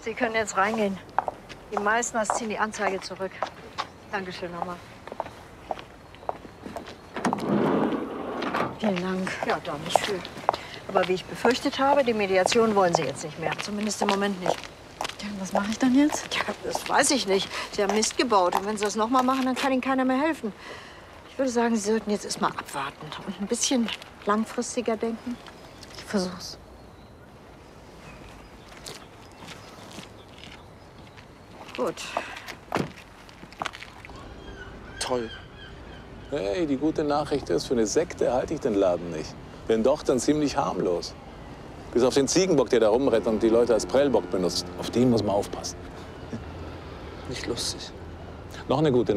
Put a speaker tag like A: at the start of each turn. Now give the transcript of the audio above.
A: Sie können jetzt reingehen. Die Meißners ziehen die Anzeige zurück. Dankeschön nochmal.
B: Vielen Dank.
A: Ja, da nicht viel. Aber wie ich befürchtet habe, die Mediation wollen Sie jetzt nicht mehr. Zumindest im Moment nicht.
B: Ja, was mache ich dann jetzt?
A: Ja, das weiß ich nicht. Sie haben Mist gebaut. Und wenn Sie das noch mal machen, dann kann Ihnen keiner mehr helfen. Ich würde sagen, Sie sollten jetzt erst mal abwarten und ein bisschen langfristiger denken.
B: Ich versuch's.
A: Gut.
C: Toll. Hey, die gute Nachricht ist, für eine Sekte halte ich den Laden nicht. Wenn doch, dann ziemlich harmlos. Bis auf den Ziegenbock, der da rumrennt und die Leute als Prellbock benutzt. Auf den muss man aufpassen.
D: Nicht lustig.
C: Noch eine gute